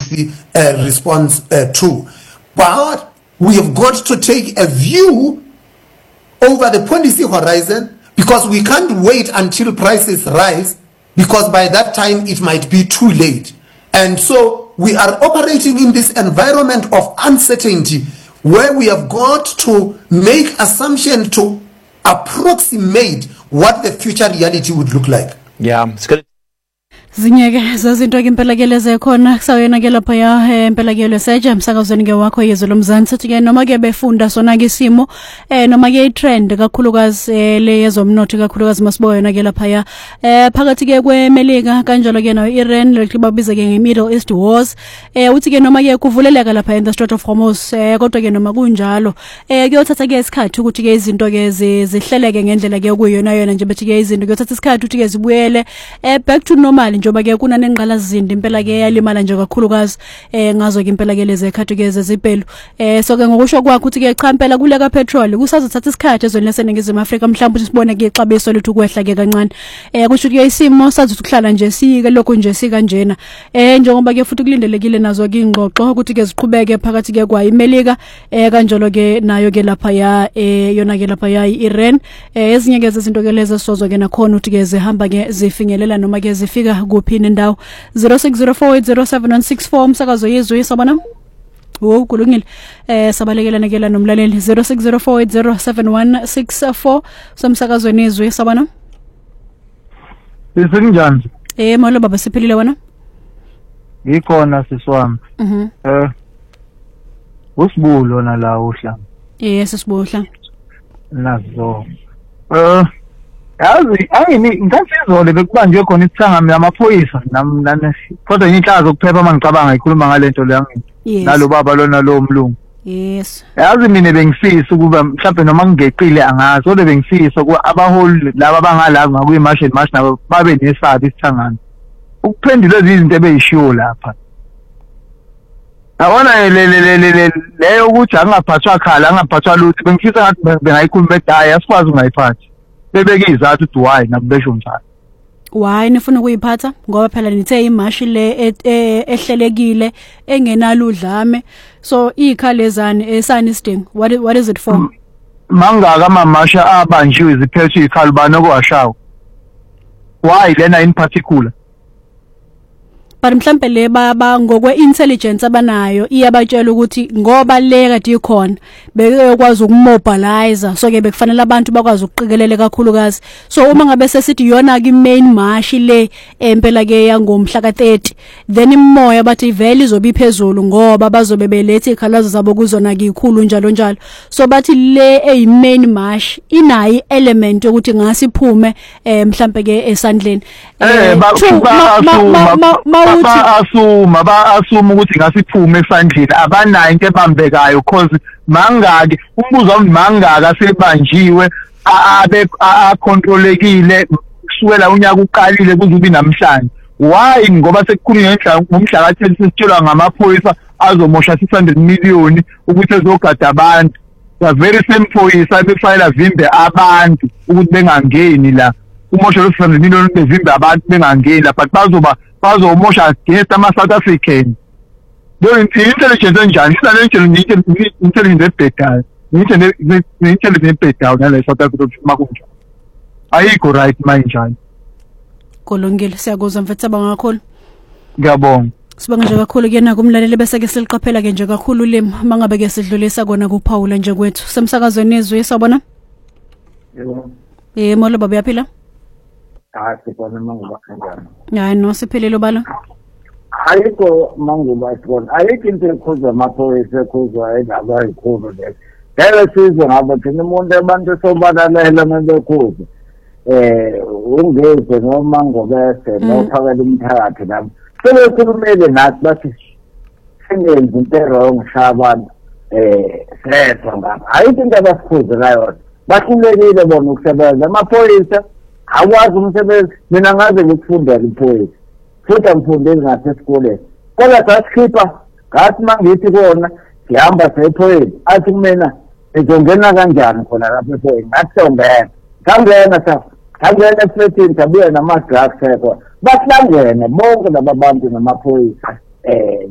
immediately responds to. But we have got to take a view over the policy horizon, because we can't wait until prices rise, because by that time it might be too late. And so we are operating in this environment of uncertainty where we have got to make assumptions to approximate what the future reality would look like. Yeah, it's good. Zinyeke zazinto ke impelakele zekhona kusawena ke lapha ya impelakele seja umsakazweni ke wakho yezwe lomzansi ke noma ke befunda sona ke isimo noma ke itrend kakhulukazi le yezomnotho kakhulukazi masiboyona ke lapha ya phakathi ke kweMelika kanjalo ke nayo Iran lethi babiza ke ngeMiddle East Wars uthi ke noma ke kuvuleleka lapha in the Strait of Hormuz kodwa ke noma kunjalo kuyothatha ke isikhathi ukuthi ke izinto ke zihleleke ngendlela ke kuyona yona nje bethi ke izinto kuyothatha isikhathi ukuthi ke zibuyele back to normal njoba ke kuna nengqala zindi impela ke yalimala nje kakhulukazi ngazo ke impela ke lezi ekhathi ke zezibhelu so ke ngokusho kwakho uthi ke cha impela kule ka petrol kusazothatha isikhathi ezweni laseNingizimu Afrika mhlawumbe sibone ke ixabiso lethu kwehla ke kancane kusho ke isimo sazothi ukuhlala nje sike lokho nje sikanjena njengoba ke futhi kulindelekile nazo ke ingxoxo ukuthi ke ziqhubeke phakathi ke kwa iMelika kanjalo ke nayo ke lapha ya yona ke lapha ya Iran ezinye ke izinto ke lezi sizozo ke nakhona ukuthi ke zihamba ke zifinyelela noma ke zifika kuphi indawo 0604807164 umsakazo yezwe sabana kulungile sabalekelana ke la nomlaleli 0604807164 somsakazweni yezwe sabana Isinjani molo baba siphilile wena ikhona siswami usibulo nala uhla sisibuhla nazo yazi ayini ngasizole bekubanjwe khona isithanga yamaphoyisa nami kodwa inhlazo kuphepha mangicabanga ikhuluma ngalento le yangini nalo baba lona lo mlungu yes yazi mina bengifisa ukuba mhlawumbe noma ngingeqile angazi kodwa bengifisa ukuba abaholi laba bangala ngakuyimarshal march nabo babe nesabi isithangana ukuphendula lezi zinto ebeyishiwo lapha awona leyo ukuthi angaphathwa khala angaphathwa lutho bengifisa ngathi bengayikhuluma ekhaya asikwazi ungayiphathi bebeke izathu ukuthi why nakubesho njalo why nifuna ukuyiphatha ngoba phela nithe imashi le ehlelekile engenalo udlame so ikhalezani esani sidingo what is it for mangaka amamasha abanjiwe ziphethwe ikhalubani okwashawo why lena in particular but mhlambe le baba ngokwe intelligence abanayo iyabatshela ukuthi ngoba le kade ikhona bekwazi ukumobilize so ke bekufanele abantu bakwazi ukuqikelela kakhulukazi so uma ngabe sesithi yona ke main march le empela ke yangomhla ka30 then imoya bathi vele izobe iphezulu ngoba bazobe belethe ikhalazo zabo kuzona ke ikhulu njalo njalo so bathi le main march inayi element ukuthi ngasiphume mhlambe ke esandleni asuma ukuthi ngasiphume esandleni abanayo into ebambekayo cause mangaki umbuzo wami mangaka sebanjiwe acontrolekile kusukela unyaka uqalile kuzubi namhlanje why ngoba sekukhulunywa ngomhla ka10 sesitshelwa ngamaphoyisa azomosha 600 million ukuthi ezogada abantu the very same phoyisa befayela vimbe abantu ukuthi bengangeni la umosha lo 600 million bevimbe abantu bengangeni la but bazomosha against ama-South African. Intelligence enjani? Intelligence ebhedayo. Intelligence ebhedayo nale South Africa makunjani. Ayikho right manje. Kulungile siyakuzwa mfethu abangakhulu. Ngiyabonga. Sibonga nje kakhulu ke naku umlaleli bese ke siliqaphela ke nje kakhulu limi mangabe ke sidlulisa kona kuPaula nje kwethu. Semsakazweni izwe sabona? Yebo. Molo baba yaphila? Sibona manguba kanjani hayi no siphelelo bala ayikho manguba sibona ayikho into ekhuza amaphoyisa ekhuza indaba ezikhulu le ngeke sizwe ngabo thina umuntu abantu sobalalela mebekhuza ungeze noma ngobese nophakela umphakathi lapho sebekhulumele nathi bathi singenzi into wrong shabantu sedwa ngapha ayikho into abasikhuza yona bahlulekile bona ukusebenza amaphoyisa akwazi umsebenzi mina ngaze ngikufundela iphoyisa futhi angifundeli ngapha esikoleni kodwa sasikhipha ngathi mangithi kona ngihamba sephoyisa athi kumina izongena kanjani khona lapha ephoyisa ngathi ngangena efletini sabuya nama-drugs ekho bahlangene bonke laba bantu namaphoyisa